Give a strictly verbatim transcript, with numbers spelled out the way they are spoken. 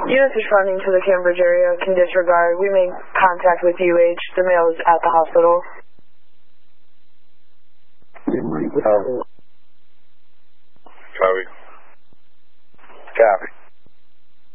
Units responding to the Cambridge area can disregard. We make contact with U H. The male is at the hospital. Oh. Copy. Copy.